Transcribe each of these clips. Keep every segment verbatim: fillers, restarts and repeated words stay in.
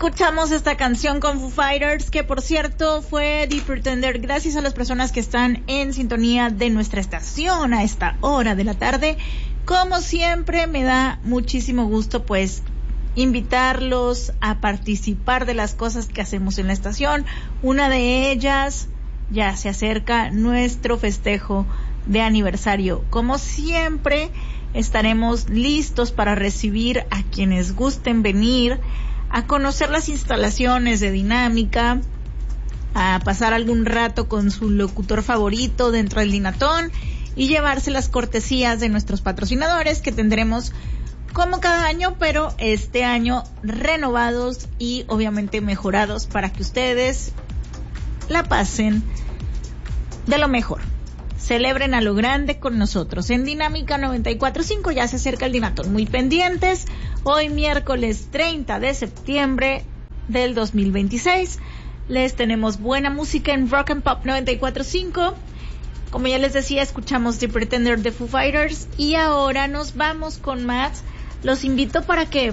Escuchamos esta canción con Foo Fighters, que por cierto fue The Pretender, gracias a las personas que están en sintonía de nuestra estación a esta hora de la tarde. Como siempre, me da muchísimo gusto pues invitarlos a participar de las cosas que hacemos en la estación. Una de ellas, ya se acerca nuestro festejo de aniversario. Como siempre, estaremos listos para recibir a quienes gusten venir a conocer las instalaciones de Dinámica, a pasar algún rato con su locutor favorito dentro del Dinatón y llevarse las cortesías de nuestros patrocinadores, que tendremos como cada año, pero este año renovados y obviamente mejorados para que ustedes la pasen de lo mejor. Celebren a lo grande con nosotros. En Dinámica noventa y cuatro punto cinco ya se acerca el Dinatón. Muy pendientes. Hoy miércoles treinta de septiembre del dos mil veintiséis. Les tenemos buena música en Rock and Pop noventa y cuatro punto cinco. Como ya les decía, escuchamos The Pretender de Foo Fighters. Y ahora nos vamos con más. Los invito para que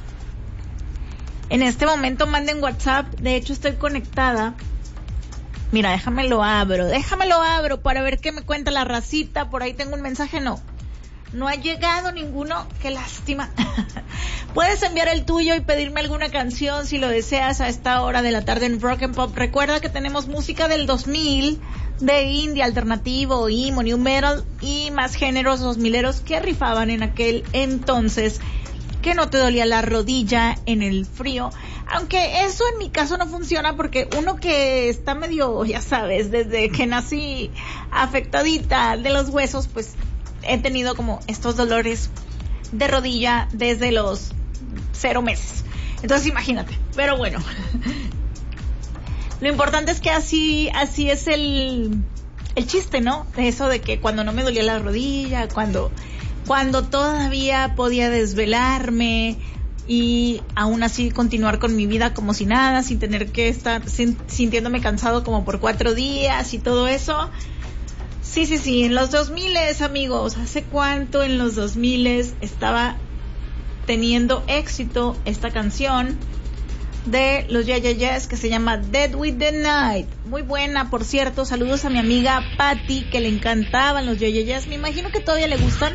en este momento manden WhatsApp. De hecho, estoy conectada. Mira, déjame lo abro, déjame lo abro para ver qué me cuenta la racita. Por ahí tengo un mensaje, no, no ha llegado ninguno, qué lástima. Puedes enviar el tuyo y pedirme alguna canción si lo deseas a esta hora de la tarde en Rock and Pop. Recuerda que tenemos música del dos mil, de indie, alternativo, emo, new metal y más géneros dos mileros que rifaban en aquel entonces, que no te dolía la rodilla en el frío. Aunque eso en mi caso no funciona, porque uno que está medio, ya sabes, desde que nací afectadita de los huesos, pues he tenido como estos dolores de rodilla desde los cero meses. Entonces imagínate, pero bueno. Lo importante es que así, así es el, el chiste, ¿no? De eso de que cuando no me dolía la rodilla, cuando, cuando todavía podía desvelarme y aún así continuar con mi vida como si nada, sin tener que estar sin, sintiéndome cansado como por cuatro días y todo eso. Sí, sí, sí, en los dos miles, amigos, ¿hace cuánto en los dos miles estaba teniendo éxito esta canción de los Yeah Yeah Yeahs que se llama Dead with the Night? Muy buena, por cierto. Saludos a mi amiga Patty, que le encantaban los Yeah Yeah Yeahs. Me imagino que todavía le gustan.